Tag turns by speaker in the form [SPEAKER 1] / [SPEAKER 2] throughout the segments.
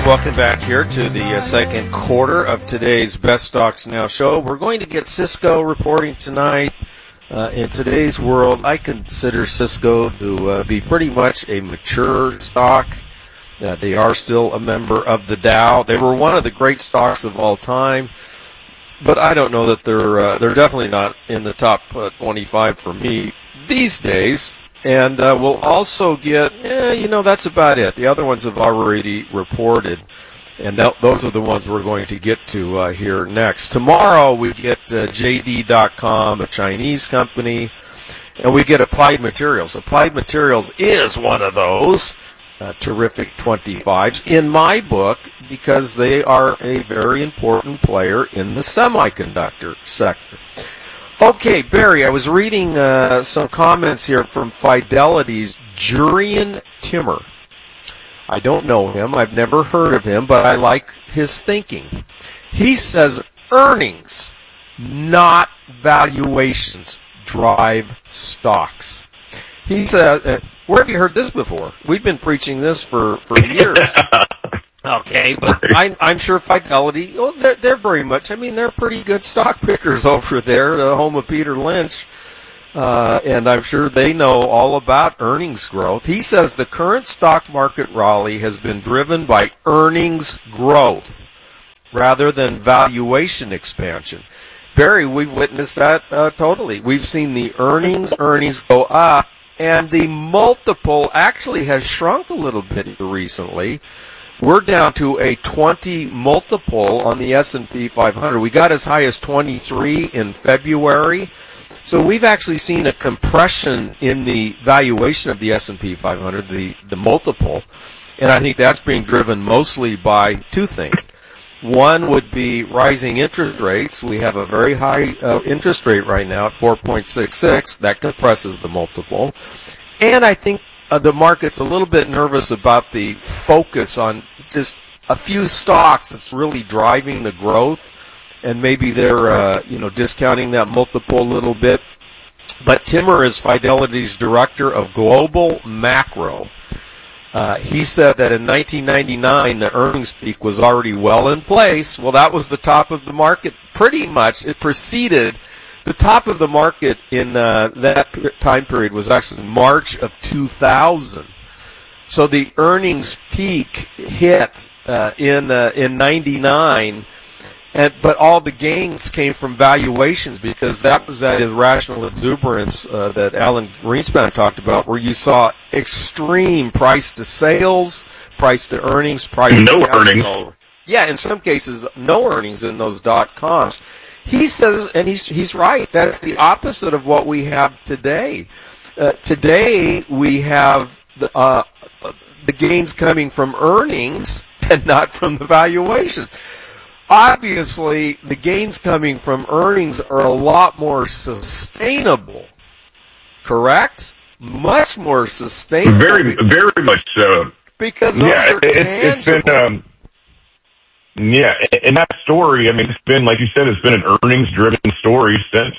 [SPEAKER 1] and welcome back here to the second quarter of today's Best Stocks Now show. We're going to get Cisco reporting tonight. In today's world, I consider Cisco to be pretty much a mature stock. They are still a member of the Dow. They were one of the great stocks of all time, but I don't know that they're definitely not in the top 25 for me these days. And we'll also get, that's about it. The other ones have already reported, and those are the ones we're going to get to here next. Tomorrow we get JD.com, a Chinese company, and we get Applied Materials. Applied Materials is one of those terrific 25s in my book because they are a very important player in the semiconductor sector. Okay, Barry, I was reading some comments here from Fidelity's Jurrian Timmer. I don't know him. I've never heard of him, but I like his thinking. He says earnings, not valuations, drive stocks. He said, where have you heard this before? We've been preaching this for years. Okay, but I'm sure Fidelity, they're very much, they're pretty good stock pickers over there, the home of Peter Lynch, and I'm sure they know all about earnings growth. He says the current stock market rally has been driven by earnings growth rather than valuation expansion. Barry, we've witnessed that totally. We've seen the earnings go up, and the multiple actually has shrunk a little bit recently. We're down to a 20 multiple on the S&P 500. We got as high as 23 in February. So we've actually seen a compression in the valuation of the S&P 500, the multiple. And I think that's being driven mostly by two things. One would be rising interest rates. We have a very high interest rate right now at 4.66. That compresses the multiple. And I think the market's a little bit nervous about the focus on just a few stocks that's really driving the growth, and maybe they're discounting that multiple a little bit. But Timmer is Fidelity's director of global macro. He said that in 1999 the earnings peak was already well in place. Well, that was the top of the market pretty much. It preceded the top of the market in that time period was actually March of 2000. So the earnings peak hit in 99, but all the gains came from valuations because that was that irrational exuberance that Alan Greenspan talked about, where you saw extreme price to sales, price to earnings, price to earnings. Yeah, in some cases, no earnings in those .coms. He says, and he's right, that's the opposite of what we have today. Today, we have the gains coming from earnings and not from the valuations. Obviously, the gains coming from earnings are a lot more sustainable, correct? Much more sustainable.
[SPEAKER 2] Very, very much so.
[SPEAKER 1] Because those are tangible.
[SPEAKER 2] It's been... Yeah, and that story, it's been, like you said, it's been an earnings-driven story since,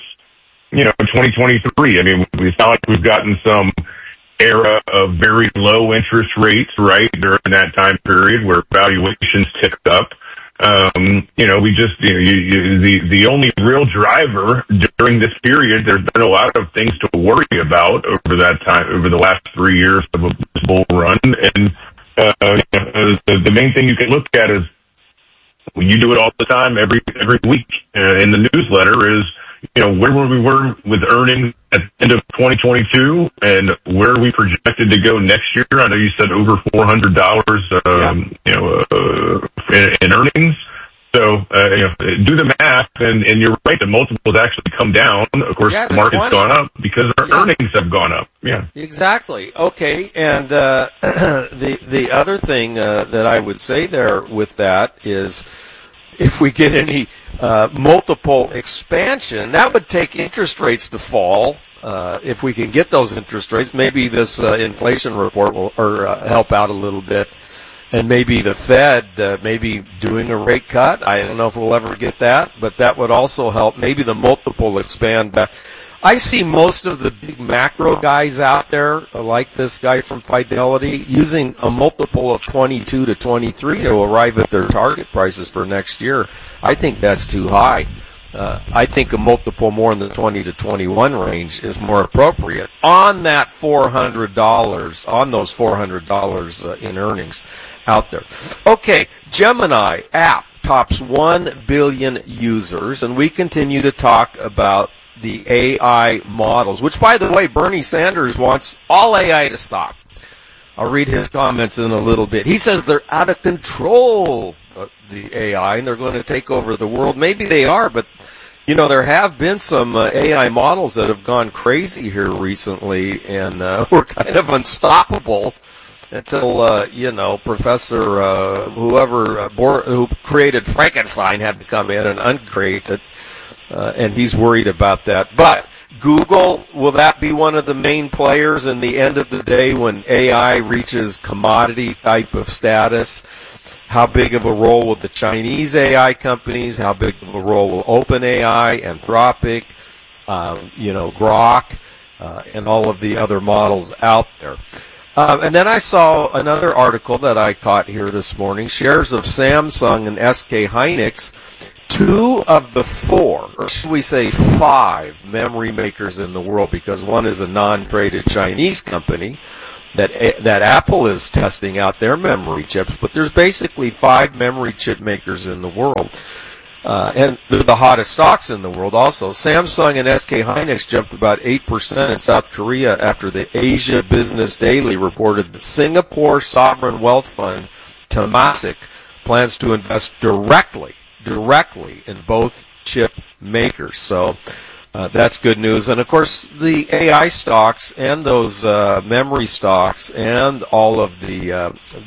[SPEAKER 2] 2023. It's not like we've gotten some era of very low interest rates, right, during that time period where valuations ticked up. The only real driver during this period, there's been a lot of things to worry about over that time, over the last 3 years of a bull run. And the main thing you can look at is, when you do it all the time, every week in the newsletter, is where we were with earnings at the end of 2022 and where we projected to go next year. I know you said over $400 in earnings. So do the math, and you're right. The multiples actually come down. Of course, the market's gone up because our earnings have gone up. Yeah,
[SPEAKER 1] exactly. Okay, and the other thing that I would say there with that is, if we get any multiple expansion, that would take interest rates to fall. If we can get those interest rates, maybe this inflation report will help out a little bit. And maybe the Fed maybe doing a rate cut. I don't know if we'll ever get that, but that would also help. Maybe the multiple expand back. I see most of the big macro guys out there, like this guy from Fidelity, using a multiple of 22 to 23 to arrive at their target prices for next year. I think that's too high. I think a multiple more in the 20 to 21 range is more appropriate on that $400, on those $400 in earnings out there. Okay, Gemini app tops 1 billion users, and we continue to talk about the AI models, which, by the way, Bernie Sanders wants all AI to stop. I'll read his comments in a little bit. He says they're out of control, the AI, and they're going to take over the world. Maybe they are, but, you know, there have been some AI models that have gone crazy here recently, and were kind of unstoppable until, you know, Professor who created Frankenstein had to come in and uncreate it. And he's worried about that. But Google, will that be one of the main players in the end of the day when AI reaches commodity type of status? How big of a role will the Chinese AI companies, how big of a role will OpenAI, Anthropic, Grok, and all of the other models out there? And then I saw another article that I caught here this morning. Shares of Samsung and SK Hynix, 2 of the 4, or should we say 5, memory makers in the world, because one is a non-traded Chinese company that Apple is testing out their memory chips, but there's basically 5 memory chip makers in the world. And they're the hottest stocks in the world also. Samsung and SK Hynix jumped about 8% in South Korea after the Asia Business Daily reported that Singapore sovereign wealth fund Temasek plans to invest directly in both chip makers. So that's good news. And, of course, the AI stocks and those memory stocks and all of the